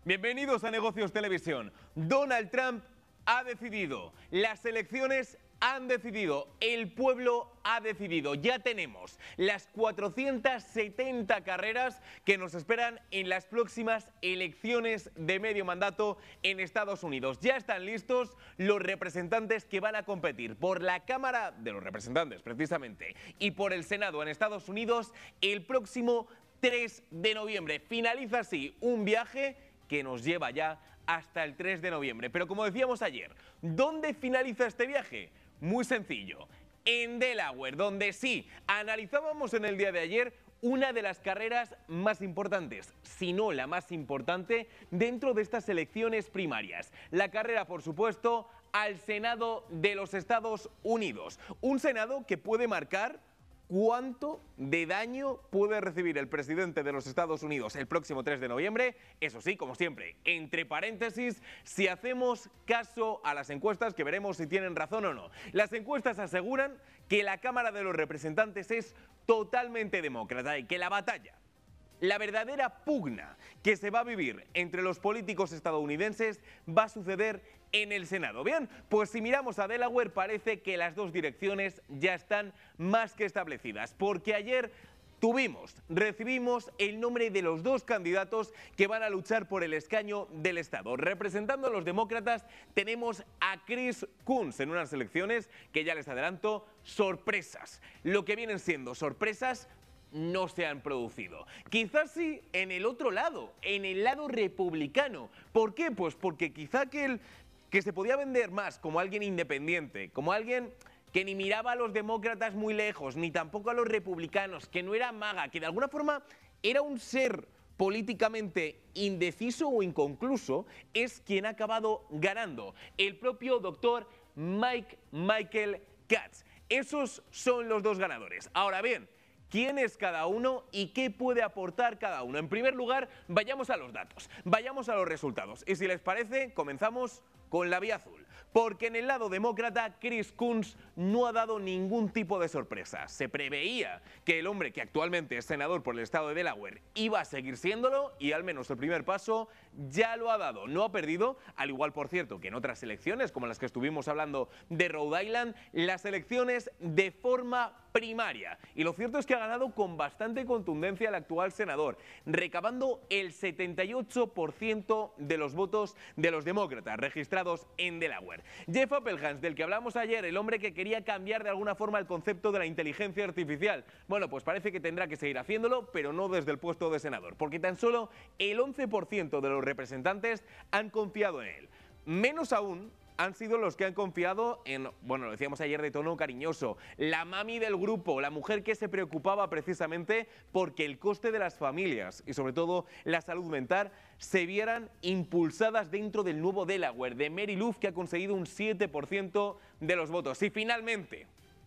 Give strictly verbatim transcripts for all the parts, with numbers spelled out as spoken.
Bienvenidos a Negocios Televisión. Donald Trump ha decidido, las elecciones han decidido, el pueblo ha decidido. Ya tenemos las cuatrocientas setenta carreras que nos esperan en las próximas elecciones de medio mandato en Estados Unidos. Ya están listos los representantes que van a competir por la Cámara de los Representantes, precisamente, y por el Senado en Estados Unidos el próximo tres de noviembre. Finaliza así un viaje que nos lleva ya hasta el tres de noviembre. Pero como decíamos ayer, ¿dónde finaliza este viaje? Muy sencillo, en Delaware, donde sí, analizábamos en el día de ayer una de las carreras más importantes, si no la más importante, dentro de estas elecciones primarias. La carrera, por supuesto, al Senado de los Estados Unidos. Un Senado que puede marcar ¿cuánto de daño puede recibir el presidente de los Estados Unidos el próximo tres de noviembre? Eso sí, como siempre, entre paréntesis, si hacemos caso a las encuestas, que veremos si tienen razón o no. Las encuestas aseguran que la Cámara de los Representantes es totalmente demócrata y que la batalla, la verdadera pugna que se va a vivir entre los políticos estadounidenses va a suceder en el Senado. Bien, pues si miramos a Delaware parece que las dos direcciones ya están más que establecidas, porque ayer tuvimos, recibimos el nombre de los dos candidatos que van a luchar por el escaño del Estado. Representando a los demócratas tenemos a Chris Coons en unas elecciones que ya les adelanto, sorpresas. Lo que vienen siendo sorpresas no se han producido. Quizás sí en el otro lado, en el lado republicano. ¿Por qué? Pues porque quizá que, el, que se podía vender más como alguien independiente, como alguien que ni miraba a los demócratas muy lejos, ni tampoco a los republicanos, que no era maga, que de alguna forma era un ser políticamente indeciso o inconcluso, es quien ha acabado ganando. El propio doctor Mike Michael Katz. Esos son los dos ganadores. Ahora bien, ¿quién es cada uno y qué puede aportar cada uno? En primer lugar, vayamos a los datos, vayamos a los resultados. Y si les parece, comenzamos con la vía azul. Porque en el lado demócrata, Chris Coons no ha dado ningún tipo de sorpresa. Se preveía que el hombre que actualmente es senador por el estado de Delaware iba a seguir siéndolo y al menos el primer paso ya lo ha dado. No ha perdido, al igual por cierto que en otras elecciones, como las que estuvimos hablando de Rhode Island, las elecciones de forma primaria. Y lo cierto es que ha ganado con bastante contundencia el actual senador, recabando el setenta y ocho por ciento de los votos de los demócratas registrados en Delaware. Jeff Appelhans, del que hablamos ayer, el hombre que quería cambiar de alguna forma el concepto de la inteligencia artificial, bueno, pues parece que tendrá que seguir haciéndolo, pero no desde el puesto de senador, porque tan solo el once por ciento de los representantes han confiado en él. Menos aún han sido los que han confiado en, bueno, lo decíamos ayer de tono cariñoso, la mami del grupo, la mujer que se preocupaba precisamente porque el coste de las familias y sobre todo la salud mental se vieran impulsadas dentro del nuevo Delaware, de Mary Lou, que ha conseguido un siete por ciento de los votos. Y finalmente,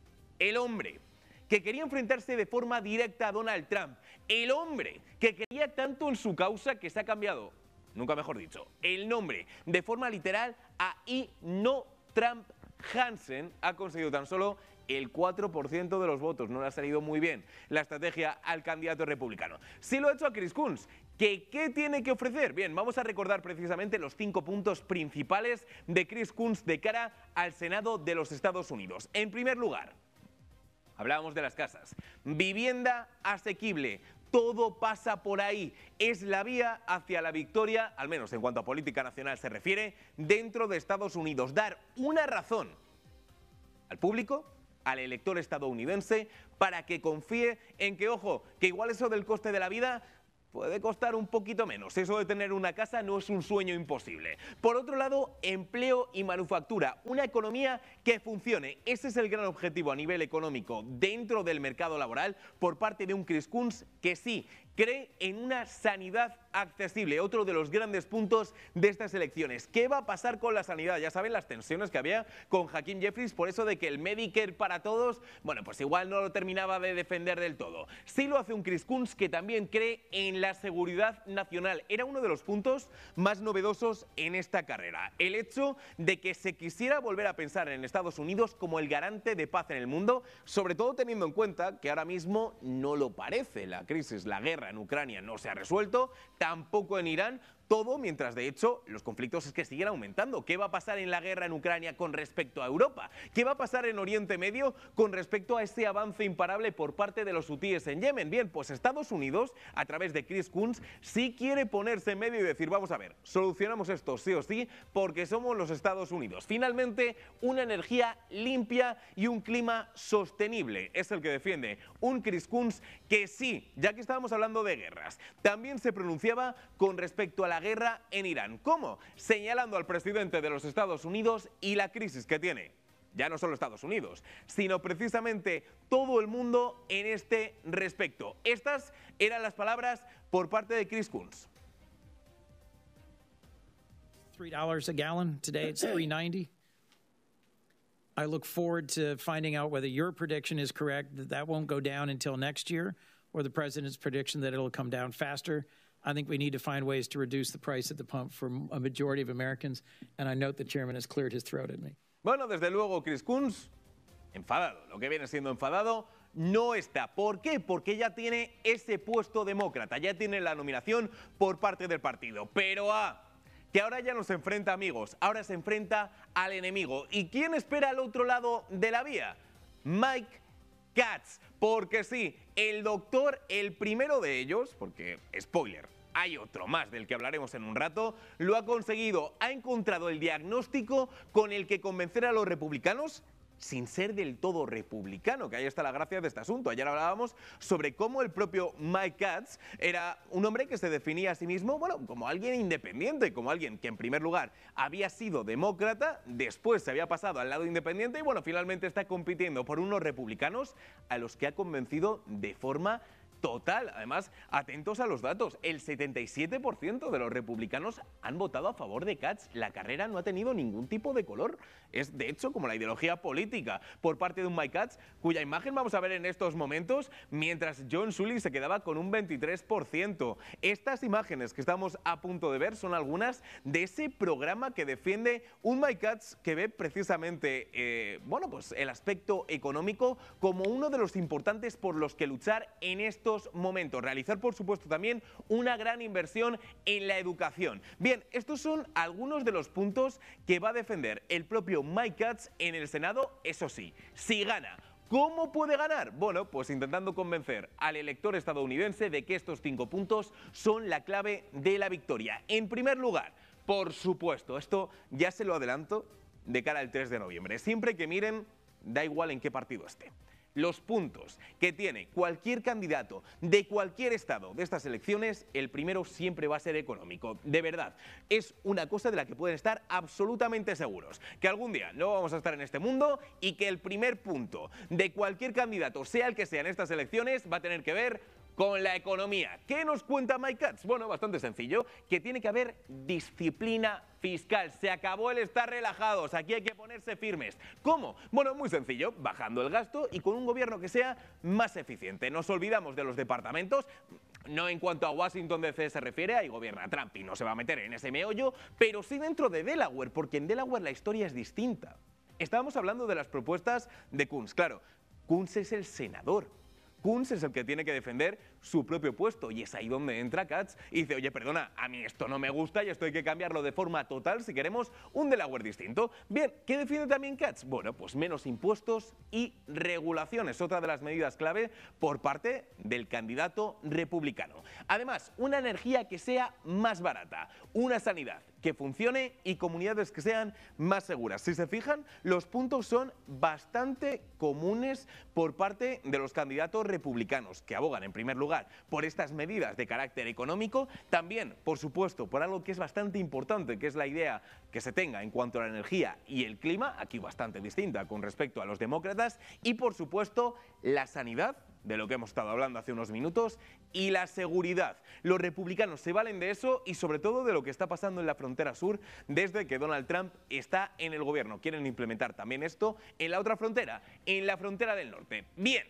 el hombre que quería enfrentarse de forma directa a Donald Trump, el hombre que quería tanto en su causa que se ha cambiado, nunca mejor dicho, el nombre de forma literal a I No Trump Hansen, ha conseguido tan solo el cuatro por ciento de los votos. No le ha salido muy bien la estrategia al candidato republicano. Sí lo ha hecho a Chris Coons. ¿Qué, ¿Qué tiene que ofrecer? Bien, vamos a recordar precisamente los cinco puntos principales de Chris Coons de cara al Senado de los Estados Unidos. En primer lugar, hablábamos de las casas. Vivienda asequible. Todo pasa por ahí. Es la vía hacia la victoria, al menos en cuanto a política nacional se refiere, dentro de Estados Unidos. Dar una razón al público, al elector estadounidense, para que confíe en que, ojo, que igual eso del coste de la vida puede costar un poquito menos. Eso de tener una casa no es un sueño imposible. Por otro lado, empleo y manufactura. Una economía que funcione. Ese es el gran objetivo a nivel económico dentro del mercado laboral por parte de un Chris Coons que sí cree en una sanidad accesible. Otro de los grandes puntos de estas elecciones. ¿Qué va a pasar con la sanidad? Ya saben las tensiones que había con Hakeem Jeffries por eso de que el Medicare para todos, bueno, pues igual no lo terminaba de defender del todo. Sí lo hace un Chris Coons que también cree en la seguridad nacional. Era uno de los puntos más novedosos en esta carrera. El hecho de que se quisiera volver a pensar en Estados Unidos como el garante de paz en el mundo, sobre todo teniendo en cuenta que ahora mismo no lo parece. La crisis, la guerra en Ucrania no se ha resuelto, tampoco en Irán, Todo mientras, de hecho, los conflictos es que siguen aumentando. ¿Qué va a pasar en la guerra en Ucrania con respecto a Europa? ¿Qué va a pasar en Oriente Medio con respecto a ese avance imparable por parte de los hutíes en Yemen? Bien, pues Estados Unidos, a través de Chris Coons, sí quiere ponerse en medio y decir, vamos a ver, solucionamos esto sí o sí, porque somos los Estados Unidos. Finalmente, una energía limpia y un clima sostenible es el que defiende un Chris Coons que sí, ya que estábamos hablando de guerras, también se pronunciaba con respecto a la guerra en Irán. ¿Cómo? Señalando al presidente de los Estados Unidos y la crisis que tiene, ya no solo Estados Unidos, sino precisamente todo el mundo en este respecto. Estas eran las palabras por parte de Chris Coons. three dollars a gallon. Today it's three ninety. I look forward to finding out whether your prediction is correct, that that won't go down until next year, or the president's prediction that it'll come down faster. I think we need to find ways to reduce the price at the pump for a majority of Americans, and I note the chairman has cleared his throat at me. Bueno, desde luego, Chris Coons, enfadado, lo que viene siendo enfadado, no está. ¿Por qué? Porque ya tiene ese puesto demócrata, ya tiene la nominación por parte del partido. Pero ah, que ahora ya no se enfrenta a amigos, ahora se enfrenta al enemigo. ¿Y quién espera al otro lado de la vía? Mike Katz. Porque sí, el doctor, el primero de ellos, porque, spoiler, hay otro más del que hablaremos en un rato, lo ha conseguido, ha encontrado el diagnóstico con el que convencer a los republicanos sin ser del todo republicano, que ahí está la gracia de este asunto. Ayer hablábamos sobre cómo el propio Mike Katz era un hombre que se definía a sí mismo, bueno, como alguien independiente, como alguien que en primer lugar había sido demócrata, después se había pasado al lado independiente y bueno, finalmente está compitiendo por unos republicanos a los que ha convencido de forma total. Además, atentos a los datos, el setenta y siete por ciento de los republicanos han votado a favor de Katz. La carrera no ha tenido ningún tipo de color. Es, de hecho, como la ideología política por parte de un Mike Katz, cuya imagen vamos a ver en estos momentos, mientras John Sullivan se quedaba con un veintitrés por ciento. Estas imágenes que estamos a punto de ver son algunas de ese programa que defiende un Mike Katz que ve precisamente, eh, bueno, pues el aspecto económico como uno de los importantes por los que luchar en estos momentos. Realizar, por supuesto, también una gran inversión en la educación. Bien, estos son algunos de los puntos que va a defender el propio Mike Katz en el Senado, eso sí, si gana. ¿Cómo puede ganar? Bueno, pues intentando convencer al elector estadounidense de que estos cinco puntos son la clave de la victoria. En primer lugar, por supuesto, esto ya se lo adelanto de cara al tres de noviembre. Siempre que miren, da igual en qué partido esté. Los puntos que tiene cualquier candidato de cualquier estado de estas elecciones, el primero siempre va a ser económico. De verdad, es una cosa de la que pueden estar absolutamente seguros. Que algún día no vamos a estar en este mundo y que el primer punto de cualquier candidato, sea el que sea en estas elecciones, va a tener que ver con la economía. ¿Qué nos cuenta Mike Katz? Bueno, bastante sencillo, que tiene que haber disciplina fiscal. Se acabó el estar relajados, aquí hay que ponerse firmes. ¿Cómo? Bueno, muy sencillo, bajando el gasto y con un gobierno que sea más eficiente. Nos olvidamos de los departamentos, no en cuanto a Washington D C se refiere, ahí gobierna Trump y no se va a meter en ese meollo, pero sí dentro de Delaware, porque en Delaware la historia es distinta. Estábamos hablando de las propuestas de Coons, claro, Coons es el senador. Coons es el que tiene que defender su propio puesto y es ahí donde entra Katz y dice, oye, perdona, a mí esto no me gusta y esto hay que cambiarlo de forma total si queremos un Delaware distinto. Bien, ¿qué defiende también Katz? Bueno, pues menos impuestos y regulaciones, otra de las medidas clave por parte del candidato republicano. Además, una energía que sea más barata, una sanidad que funcione y comunidades que sean más seguras. Si se fijan, los puntos son bastante comunes por parte de los candidatos republicanos, que abogan en primer lugar por estas medidas de carácter económico, también, por supuesto, por algo que es bastante importante, que es la idea que se tenga en cuanto a la energía y el clima, aquí bastante distinta con respecto a los demócratas, y por supuesto, la sanidad, de lo que hemos estado hablando hace unos minutos, y la seguridad. Los republicanos se valen de eso y sobre todo de lo que está pasando en la frontera sur desde que Donald Trump está en el gobierno. Quieren implementar también esto en la otra frontera, en la frontera del norte. Bien,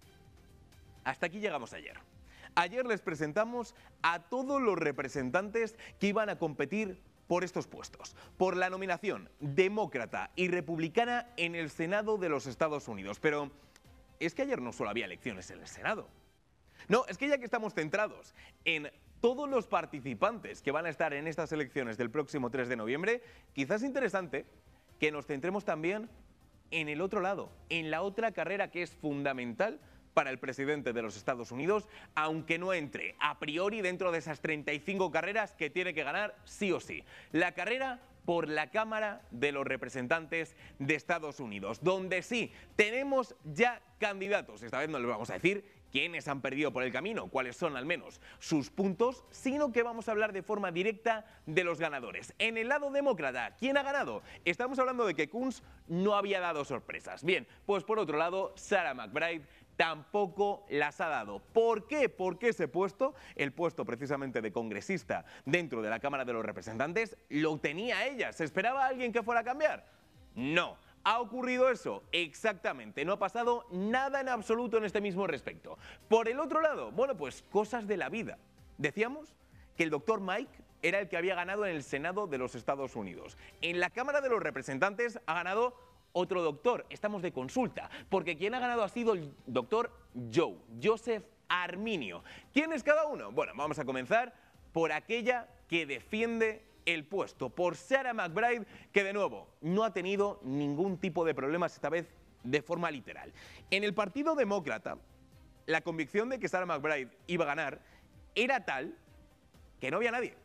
hasta aquí llegamos ayer. Ayer les presentamos a todos los representantes que iban a competir por estos puestos, por la nominación demócrata y republicana en el Senado de los Estados Unidos. Pero es que ayer no solo había elecciones en el Senado. No, es que ya que estamos centrados en todos los participantes que van a estar en estas elecciones del próximo tres de noviembre, quizás es interesante que nos centremos también en el otro lado, en la otra carrera que es fundamental para el presidente de los Estados Unidos, aunque no entre a priori dentro de esas treinta y cinco carreras que tiene que ganar sí o sí. La carrera por la Cámara de los Representantes de Estados Unidos, donde sí tenemos ya candidatos. Esta vez no les vamos a decir quiénes han perdido por el camino, cuáles son al menos sus puntos, sino que vamos a hablar de forma directa de los ganadores. En el lado demócrata, ¿quién ha ganado? Estamos hablando de que Coons no había dado sorpresas. Bien, pues por otro lado, Sarah McBride tampoco las ha dado. ¿Por qué? Porque ese puesto, el puesto precisamente de congresista dentro de la Cámara de los Representantes, lo tenía ella. ¿Se esperaba a alguien que fuera a cambiar? No. ¿Ha ocurrido eso? Exactamente. No ha pasado nada en absoluto en este mismo respecto. Por el otro lado, bueno, pues cosas de la vida. Decíamos que el doctor Mike era el que había ganado en el Senado de los Estados Unidos. En la Cámara de los Representantes ha ganado otro doctor. Estamos de consulta, porque quien ha ganado ha sido el doctor Joe, Joseph Arminio. ¿Quién es cada uno? Bueno, vamos a comenzar por aquella que defiende el puesto, por Sarah McBride, que de nuevo no ha tenido ningún tipo de problemas, esta vez de forma literal. En el Partido Demócrata, la convicción de que Sarah McBride iba a ganar era tal que no había nadie.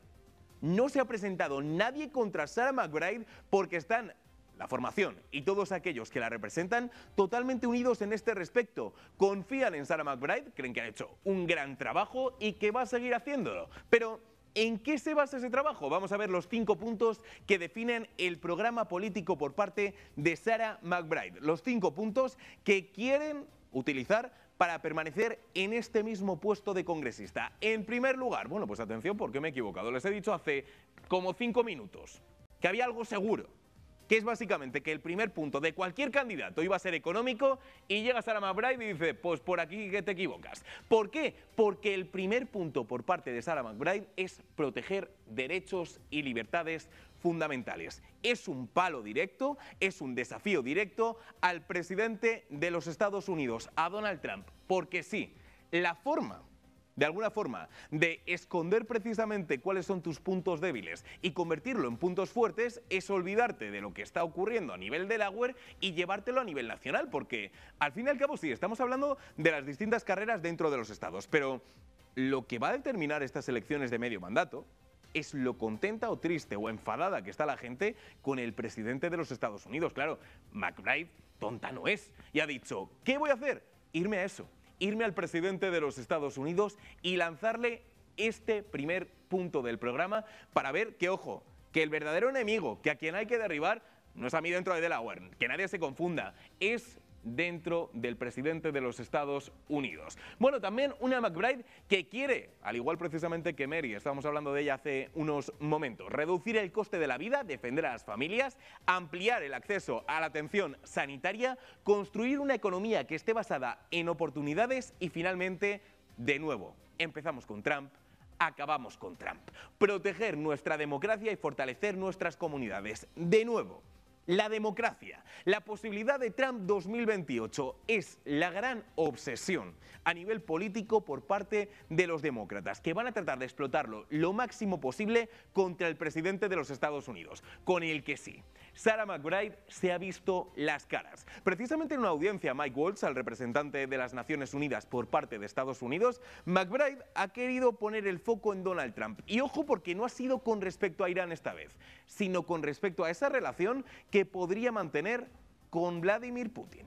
No se ha presentado nadie contra Sarah McBride porque están la formación y todos aquellos que la representan totalmente unidos en este respecto. Confían en Sarah McBride, creen que ha hecho un gran trabajo y que va a seguir haciéndolo. Pero ¿en qué se basa ese trabajo? Vamos a ver los cinco puntos que definen el programa político por parte de Sarah McBride. Los cinco puntos que quieren utilizar para permanecer en este mismo puesto de congresista. En primer lugar, bueno, pues atención porque me he equivocado. Les he dicho hace como cinco minutos que había algo seguro, que es básicamente que el primer punto de cualquier candidato iba a ser económico, y llega Sarah McBride y dice, pues por aquí que te equivocas. ¿Por qué? Porque el primer punto por parte de Sarah McBride es proteger derechos y libertades fundamentales. Es un palo directo, es un desafío directo al presidente de los Estados Unidos, a Donald Trump, porque sí, la forma de alguna forma, de esconder precisamente cuáles son tus puntos débiles y convertirlo en puntos fuertes, es olvidarte de lo que está ocurriendo a nivel Delaware y llevártelo a nivel nacional, porque al fin y al cabo sí, estamos hablando de las distintas carreras dentro de los estados, pero lo que va a determinar estas elecciones de medio mandato es lo contenta o triste o enfadada que está la gente con el presidente de los Estados Unidos. Claro, McBride tonta no es y ha dicho, ¿qué voy a hacer? Irme a eso. Irme al presidente de los Estados Unidos y lanzarle este primer punto del programa para ver que, ojo, que el verdadero enemigo, que a quien hay que derribar, no es a mí dentro de Delaware, que nadie se confunda, es dentro del presidente de los Estados Unidos. Bueno, también una McBride que quiere, al igual precisamente que Mary, estábamos hablando de ella hace unos momentos, reducir el coste de la vida, defender a las familias, ampliar el acceso a la atención sanitaria, construir una economía que esté basada en oportunidades y finalmente, de nuevo, empezamos con Trump, acabamos con Trump. Proteger nuestra democracia y fortalecer nuestras comunidades. De nuevo, la democracia, la posibilidad de Trump dos mil veintiocho es la gran obsesión a nivel político por parte de los demócratas, que van a tratar de explotarlo lo máximo posible contra el presidente de los Estados Unidos, con el que sí, Sarah McBride se ha visto las caras. Precisamente en una audiencia a Mike Waltz, al representante de las Naciones Unidas por parte de Estados Unidos, McBride ha querido poner el foco en Donald Trump. Y ojo, porque no ha sido con respecto a Irán esta vez, sino con respecto a esa relación que podría mantener con Vladimir Putin.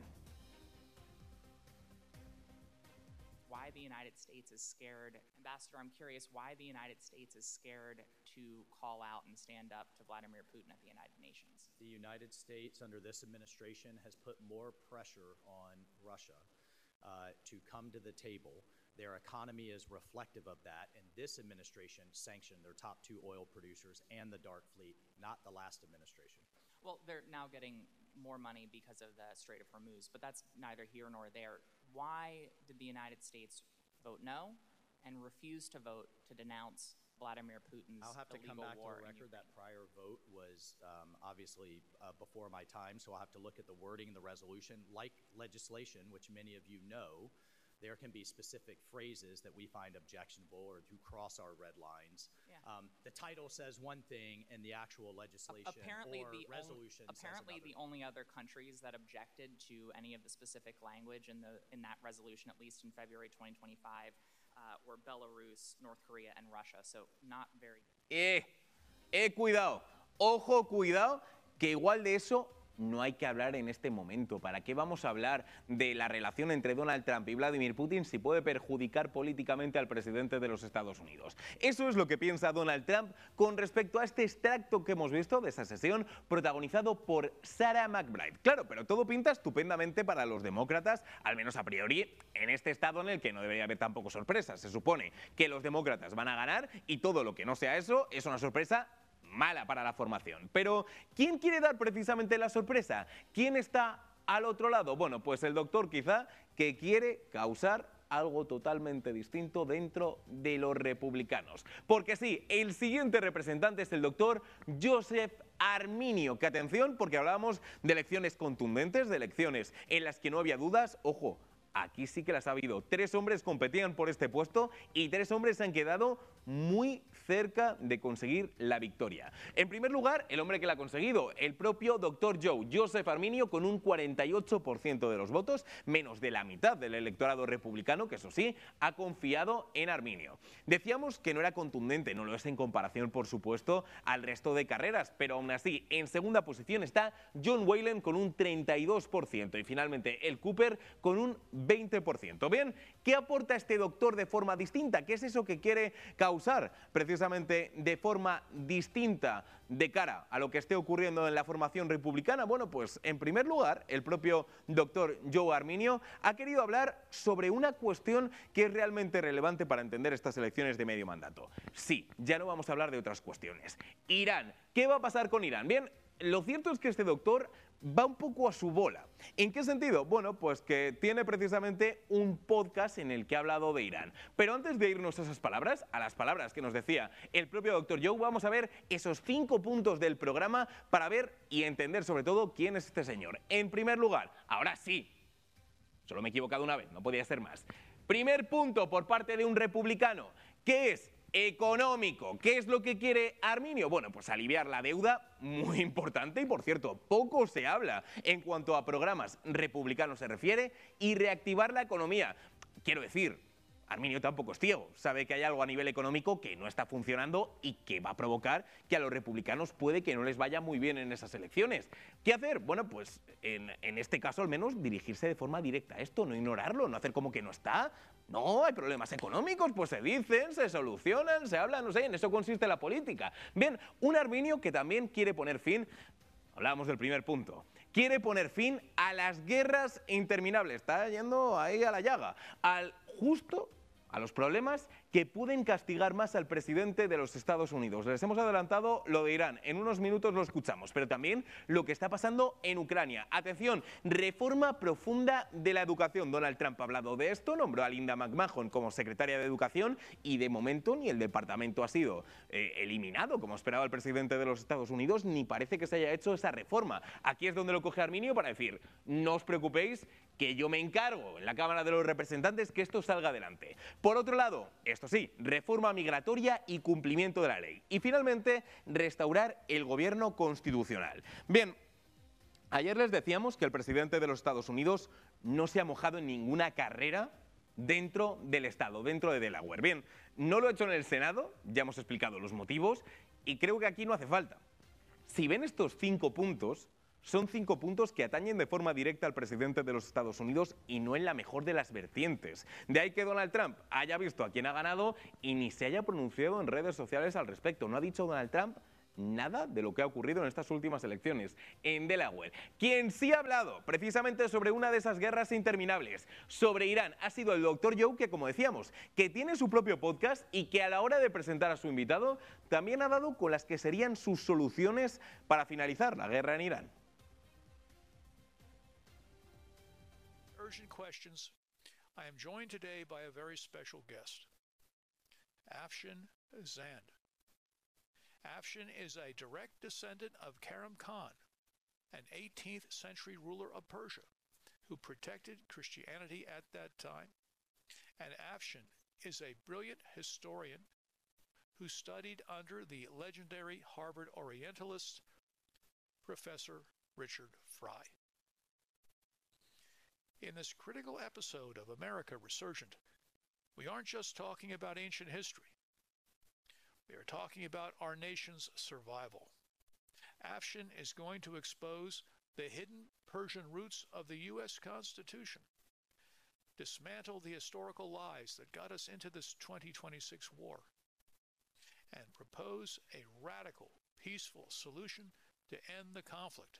Why the United States is scared, Ambassador, I'm curious why the United States is scared to call out and stand up to Vladimir Putin at the United Nations. The United States under this administration has put more pressure on Russia uh, to come to the table. Their economy is reflective of that, and this administration sanctioned their top two oil producers and the Dark Fleet, not the last administration. Well, they're now getting more money because of the Strait of Hormuz, but that's neither here nor there. Why did the United States vote no and refuse to vote to denounce Vladimir Putin's I'll have to come back to the record. That prior vote was um, obviously uh, before my time, so I'll have to look at the wording in the resolution. Like legislation, which many of you know, there can be specific phrases that we find objectionable or who cross our red lines. Yeah. Um, the title says one thing and the actual legislation apparently or the resolution on, apparently says the only other countries that objected to any of the specific language in the in that resolution, at least in February twenty twenty-five, uh, were Belarus, North Korea, and Russia. So not very. Eh, eh, cuidado, ojo, cuidado, que igual de eso no hay que hablar en este momento. ¿Para qué vamos a hablar de la relación entre Donald Trump y Vladimir Putin si puede perjudicar políticamente al presidente de los Estados Unidos? Eso es lo que piensa Donald Trump con respecto a este extracto que hemos visto de esa sesión protagonizado por Sarah McBride. Claro, pero todo pinta estupendamente para los demócratas, al menos a priori, en este estado en el que no debería haber tampoco sorpresas. Se supone que los demócratas van a ganar y todo lo que no sea eso es una sorpresa mala para la formación. Pero, ¿quién quiere dar precisamente la sorpresa? ¿Quién está al otro lado? Bueno, pues el doctor quizá que quiere causar algo totalmente distinto dentro de los republicanos. Porque sí, el siguiente representante es el doctor Joseph Arminio, que atención, porque hablábamos de elecciones contundentes, de elecciones en las que no había dudas, ojo, aquí sí que las ha habido. Tres hombres competían por este puesto y tres hombres se han quedado muy cerca de conseguir la victoria. En primer lugar, el hombre que la ha conseguido, el propio doctor Joe, Joseph Arminio, con un cuarenta y ocho por ciento de los votos, menos de la mitad del electorado republicano, que eso sí, ha confiado en Arminio. Decíamos que no era contundente, no lo es en comparación, por supuesto, al resto de carreras, pero aún así, en segunda posición está John Whalen con un treinta y dos por ciento y finalmente el Cooper con un veinte por ciento. Bien, ¿qué aporta este doctor de forma distinta? ¿Qué es eso que quiere causar precisamente de forma distinta de cara a lo que esté ocurriendo en la formación republicana? Bueno, pues en primer lugar, el propio doctor Joe Arminio ha querido hablar sobre una cuestión que es realmente relevante para entender estas elecciones de medio mandato. Sí, ya no vamos a hablar de otras cuestiones. Irán, ¿qué va a pasar con Irán? Bien, lo cierto es que este doctor va un poco a su bola. ¿En qué sentido? Bueno, pues que tiene precisamente un podcast en el que ha hablado de Irán. Pero antes de irnos a esas palabras, a las palabras que nos decía el propio doctor Joe, vamos a ver esos cinco puntos del programa para ver y entender sobre todo quién es este señor. En primer lugar, ahora sí, solo me he equivocado una vez, no podía ser más. Primer punto por parte de un republicano, ¿qué es? Económico. ¿Qué es lo que quiere Arminio? Bueno, pues aliviar la deuda, muy importante, y por cierto, poco se habla en cuanto a programas republicanos se refiere, y reactivar la economía. Quiero decir, Arminio tampoco es ciego, sabe que hay algo a nivel económico que no está funcionando y que va a provocar que a los republicanos puede que no les vaya muy bien en esas elecciones. ¿Qué hacer? Bueno, pues en, en este caso al menos dirigirse de forma directa a esto, no ignorarlo, no hacer como que no está. No, hay problemas económicos, pues se dicen, se solucionan, se hablan, no sé, en eso consiste la política. Bien, un Arminio que también quiere poner fin, hablábamos del primer punto, quiere poner fin a las guerras interminables, está yendo ahí a la llaga, al justo a los problemas que pueden castigar más al presidente de los Estados Unidos. Les hemos adelantado lo de Irán, en unos minutos lo escuchamos, pero también lo que está pasando en Ucrania. Atención, reforma profunda de la educación. Donald Trump ha hablado de esto, nombró a Linda McMahon como secretaria de Educación y de momento ni el departamento ha sido eh, eliminado, como esperaba el presidente de los Estados Unidos, ni parece que se haya hecho esa reforma. Aquí es donde lo coge Arminio para decir, no os preocupéis, que yo me encargo en la Cámara de los Representantes que esto salga adelante. Por otro lado, esto sí, reforma migratoria y cumplimiento de la ley. Y finalmente, restaurar el gobierno constitucional. Bien, ayer les decíamos que el presidente de los Estados Unidos no se ha mojado en ninguna carrera dentro del Estado, dentro de Delaware. Bien, no lo ha hecho en el Senado, ya hemos explicado los motivos, y creo que aquí no hace falta. Si ven estos cinco puntos, son cinco puntos que atañen de forma directa al presidente de los Estados Unidos y no en la mejor de las vertientes. De ahí que Donald Trump haya visto a quién ha ganado y ni se haya pronunciado en redes sociales al respecto. No ha dicho Donald Trump nada de lo que ha ocurrido en estas últimas elecciones en Delaware. Quien sí ha hablado precisamente sobre una de esas guerras interminables, sobre Irán, ha sido el doctor Joe, que como decíamos, que tiene su propio podcast y que a la hora de presentar a su invitado también ha dado con las que serían sus soluciones para finalizar la guerra en Irán. Urgent questions. I am joined today by a very special guest, Afshin Zand. Afshin is a direct descendant of Karam Khan, an eighteenth century ruler of Persia, who protected Christianity at that time And Afshin is a brilliant historian who studied under the legendary Harvard Orientalist, Professor Richard Fry. In this critical episode of America Resurgent, we aren't just talking about ancient history. We are talking about our nation's survival. Afshin is going to expose the hidden Persian roots of the U S Constitution, dismantle the historical lies that got us into this twenty twenty-six war, and propose a radical, peaceful solution to end the conflict.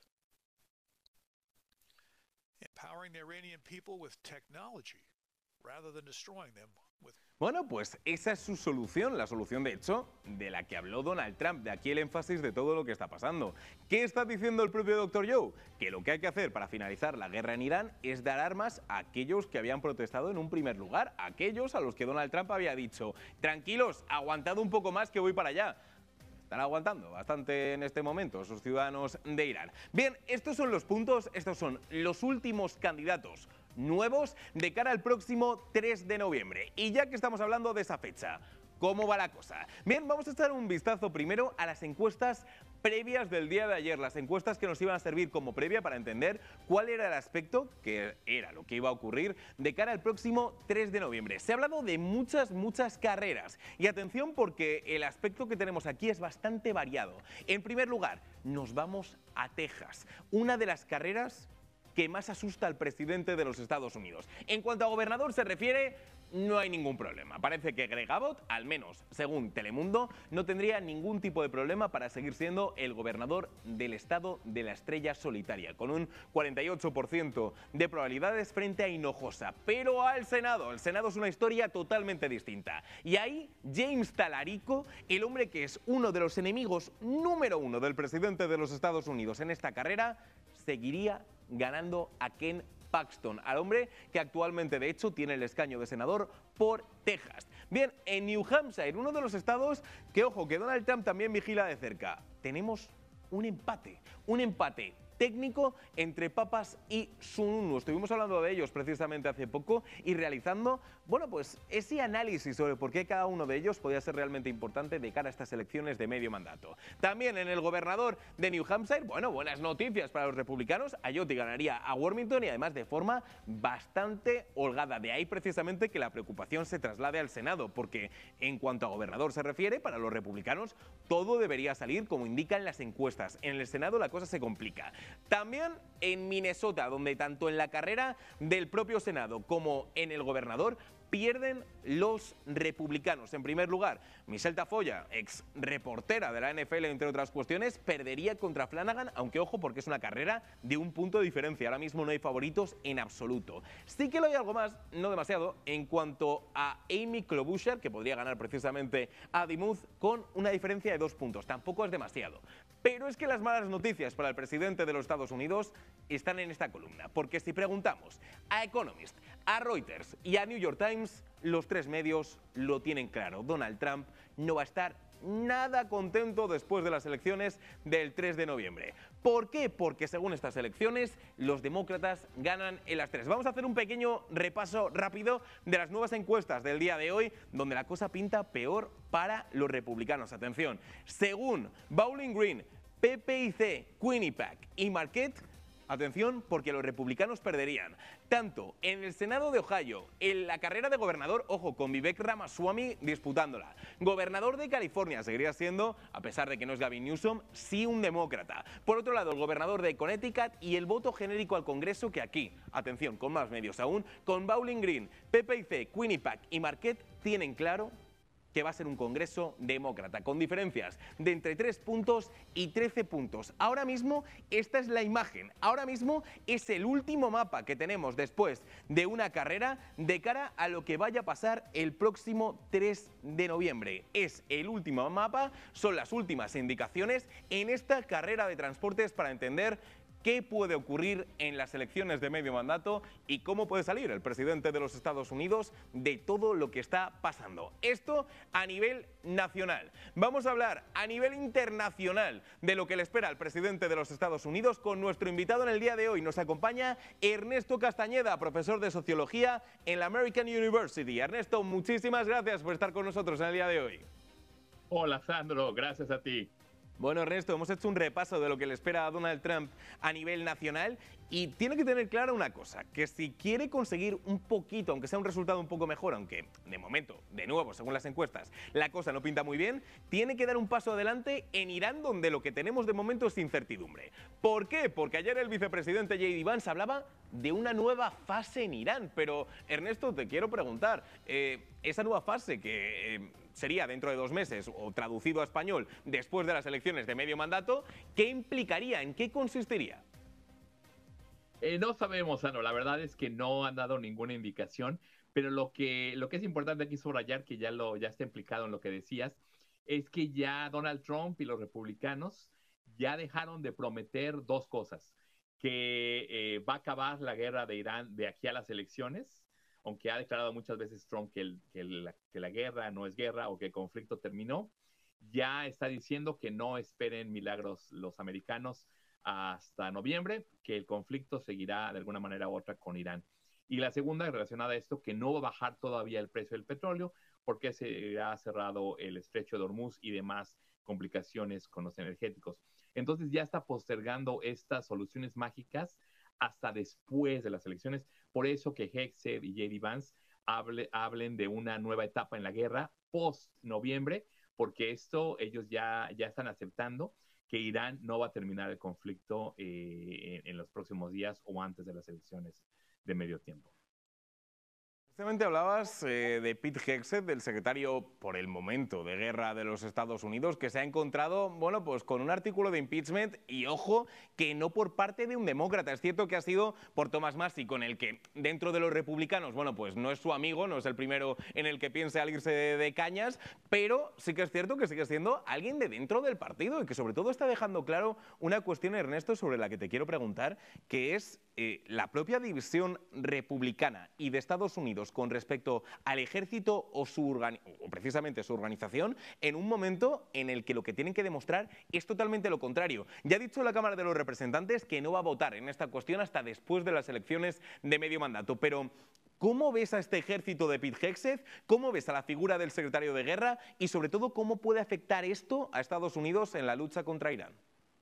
Empowering the Iranian people with technology rather than destroying them with... Bueno, pues esa es su solución, la solución de hecho de la que habló Donald Trump. De aquí el énfasis de todo lo que está pasando. ¿Qué está diciendo el propio doctor Joe? Que lo que hay que hacer para finalizar la guerra en Irán es dar armas a aquellos que habían protestado en un primer lugar, aquellos a los que Donald Trump había dicho: tranquilos, aguantad un poco más que voy para allá. Están aguantando bastante en este momento sus ciudadanos de Irán. Bien, estos son los puntos, estos son los últimos candidatos nuevos de cara al próximo tres de noviembre. Y ya que estamos hablando de esa fecha, ¿cómo va la cosa? Bien, vamos a echar un vistazo primero a las encuestas previas del día de ayer, las encuestas que nos iban a servir como previa para entender cuál era el aspecto, que era lo que iba a ocurrir de cara al próximo tres de noviembre. Se ha hablado de muchas, muchas carreras y atención porque el aspecto que tenemos aquí es bastante variado. En primer lugar, nos vamos a Texas, una de las carreras que más asusta al presidente de los Estados Unidos. En cuanto a gobernador se refiere, no hay ningún problema. Parece que Greg Abbott, al menos según Telemundo, no tendría ningún tipo de problema para seguir siendo el gobernador del estado de la estrella solitaria, con un cuarenta y ocho por ciento de probabilidades frente a Hinojosa. Pero al Senado, el Senado es una historia totalmente distinta. Y ahí James Talarico, el hombre que es uno de los enemigos número uno del presidente de los Estados Unidos en esta carrera, seguiría ganando a Ken Paxton, al hombre que actualmente de hecho tiene el escaño de senador por Texas. Bien, en New Hampshire, uno de los estados que, ojo, que Donald Trump también vigila de cerca, tenemos un empate, un empate técnico entre papas y Sununu. Estuvimos hablando de ellos precisamente hace poco y realizando, bueno, pues ese análisis sobre por qué cada uno de ellos podía ser realmente importante de cara a estas elecciones de medio mandato. También en el gobernador de New Hampshire, bueno, buenas noticias para los republicanos. Ayotte ganaría a Warmington y además de forma bastante holgada. De ahí precisamente que la preocupación se traslade al Senado, porque en cuanto a gobernador se refiere, para los republicanos todo debería salir como indican las encuestas. En el Senado la cosa se complica. También en Minnesota, donde tanto en la carrera del propio Senado como en el gobernador pierden los republicanos. En primer lugar, Michelle Tafoya, ex reportera de la N F L, entre otras cuestiones, perdería contra Flanagan, aunque ojo, porque es una carrera de un punto de diferencia. Ahora mismo no hay favoritos en absoluto. Sí que lo hay algo más, no demasiado, en cuanto a Amy Klobuchar, que podría ganar precisamente a Dimuth con una diferencia de dos puntos. Tampoco es demasiado. Pero es que las malas noticias para el presidente de los Estados Unidos están en esta columna, porque si preguntamos a Economist, a Reuters y a New York Times, los tres medios lo tienen claro. Donald Trump no va a estar nada contento después de las elecciones del tres de noviembre. ¿Por qué? Porque según estas elecciones, los demócratas ganan en las tres. Vamos a hacer un pequeño repaso rápido de las nuevas encuestas del día de hoy, donde la cosa pinta peor para los republicanos. Atención, según Bowling Green, P P I C, Quinnipiac y Marquette, atención, porque los republicanos perderían tanto en el Senado de Ohio, en la carrera de gobernador, ojo, con Vivek Ramaswamy disputándola. Gobernador de California seguiría siendo, a pesar de que no es Gavin Newsom, sí un demócrata. Por otro lado, el gobernador de Connecticut y el voto genérico al Congreso, que aquí, atención, con más medios aún, con Bowling Green, P P I C, Quinnipiac y Marquette tienen claro que va a ser un Congreso demócrata, con diferencias de entre tres puntos y trece puntos. Ahora mismo esta es la imagen, ahora mismo es el último mapa que tenemos después de una carrera de cara a lo que vaya a pasar el próximo tres de noviembre. Es el último mapa, son las últimas indicaciones en esta carrera de transportes para entender qué puede ocurrir en las elecciones de medio mandato y cómo puede salir el presidente de los Estados Unidos de todo lo que está pasando. Esto a nivel nacional. Vamos a hablar a nivel internacional de lo que le espera al presidente de los Estados Unidos con nuestro invitado en el día de hoy. Nos acompaña Ernesto Castañeda, profesor de Sociología en la American University. Ernesto, muchísimas gracias por estar con nosotros en el día de hoy. Hola, Sandro, gracias a ti. Bueno, Ernesto, hemos hecho un repaso de lo que le espera a Donald Trump a nivel nacional y tiene que tener clara una cosa, que si quiere conseguir un poquito, aunque sea un resultado un poco mejor, aunque de momento, de nuevo, según las encuestas, la cosa no pinta muy bien, tiene que dar un paso adelante en Irán, donde lo que tenemos de momento es incertidumbre. ¿Por qué? Porque ayer el vicepresidente J D Vance hablaba de una nueva fase en Irán. Pero, Ernesto, te quiero preguntar, eh, esa nueva fase que... Eh, sería dentro de dos meses, o traducido a español, después de las elecciones de medio mandato, ¿qué implicaría? ¿En qué consistiría? Eh, no sabemos, Sandro, la verdad es que no han dado ninguna indicación, pero lo que, lo que es importante aquí subrayar, que ya, lo, ya está implicado en lo que decías, es que ya Donald Trump y los republicanos ya dejaron de prometer dos cosas, que eh, va a acabar la guerra de Irán de aquí a las elecciones, aunque ha declarado muchas veces Trump que, el, que, el, que la guerra no es guerra o que el conflicto terminó, ya está diciendo que no esperen milagros los americanos hasta noviembre, que el conflicto seguirá de alguna manera u otra con Irán. Y la segunda, relacionada a esto, que no va a bajar todavía el precio del petróleo porque se ha cerrado el estrecho de Hormuz y demás complicaciones con los energéticos. Entonces ya está postergando estas soluciones mágicas hasta después de las elecciones. Por eso que Hegseth y J D Vance hable, hablen de una nueva etapa en la guerra post-noviembre, porque esto ellos ya, ya están aceptando que Irán no va a terminar el conflicto eh, en, en los próximos días o antes de las elecciones de medio tiempo. Precisamente hablabas eh, de Pete Hegseth, del secretario por el momento de guerra de los Estados Unidos, que se ha encontrado, bueno, pues con un artículo de impeachment y, ojo, que no por parte de un demócrata. Es cierto que ha sido por Thomas Massie, con el que dentro de los republicanos, bueno, pues no es su amigo, no es el primero en el que piense al irse de, de cañas, pero sí que es cierto que sigue siendo alguien de dentro del partido y que sobre todo está dejando claro una cuestión, Ernesto, sobre la que te quiero preguntar, que es eh, la propia división republicana y de Estados Unidos con respecto al ejército o, su o precisamente su organización en un momento en el que lo que tienen que demostrar es totalmente lo contrario. Ya ha dicho la Cámara de los Representantes que no va a votar en esta cuestión hasta después de las elecciones de medio mandato, pero ¿cómo ves a este ejército de Pete Hegseth? ¿Cómo ves a la figura del secretario de guerra? Y sobre todo, ¿cómo puede afectar esto a Estados Unidos en la lucha contra Irán?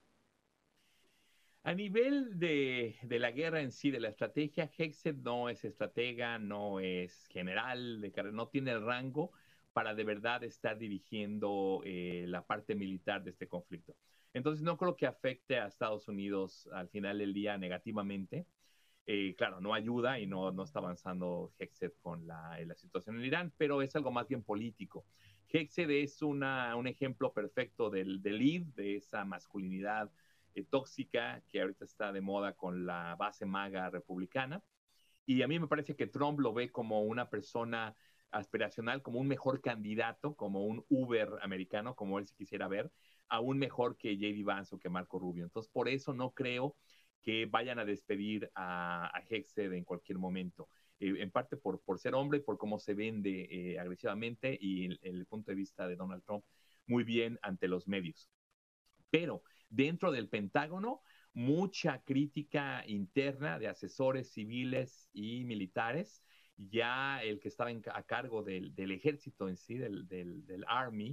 A nivel de, de la guerra en sí, de la estrategia, Hegseth no es estratega, no es general de carrera, no tiene el rango para de verdad estar dirigiendo eh, la parte militar de este conflicto. Entonces no creo que afecte a Estados Unidos al final del día negativamente. Eh, claro, no ayuda y no, no está avanzando Hegseth con la, la situación en Irán, pero es algo más bien político. Hegseth es una, un ejemplo perfecto del, del lead, de esa masculinidad Eh, tóxica que ahorita está de moda con la base MAGA republicana, y a mí me parece que Trump lo ve como una persona aspiracional, como un mejor candidato, como un Uber americano, como él se quisiera ver, aún mejor que J D Vance o que Marco Rubio. Entonces por eso no creo que vayan a despedir a, a Hegseth en cualquier momento, eh, en parte por, por ser hombre, por cómo se vende eh, agresivamente y el, el punto de vista de Donald Trump muy bien ante los medios. Pero dentro del Pentágono, mucha crítica interna de asesores civiles y militares. Ya el que estaba en, a cargo del, del ejército en sí, del, del, del Army,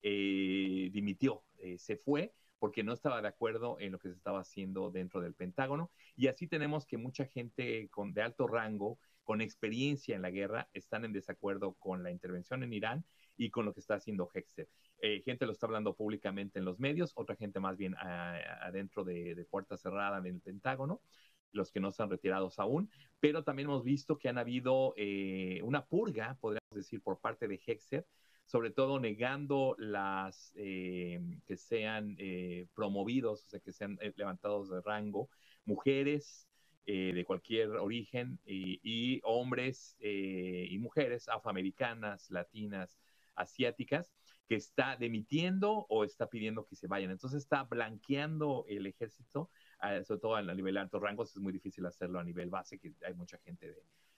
eh, dimitió, eh, se fue porque no estaba de acuerdo en lo que se estaba haciendo dentro del Pentágono. Y así tenemos que mucha gente con, de alto rango, con experiencia en la guerra, están en desacuerdo con la intervención en Irán y con lo que está haciendo Hegseth. Eh, gente lo está hablando públicamente en los medios, otra gente más bien adentro de, de puerta cerrada en el Pentágono, los que no están retirados aún, pero también hemos visto que han habido eh, una purga, podríamos decir, por parte de Hegseth, sobre todo negando las eh, que sean eh, promovidos, o sea, que sean eh, levantados de rango, mujeres eh, de cualquier origen y, y hombres eh, y mujeres afroamericanas, latinas, asiáticas, que está dimitiendo o está pidiendo que se vayan. Entonces está blanqueando el ejército uh, sobre todo a nivel de altos rangos, es muy difícil hacerlo a nivel base, que hay mucha gente de,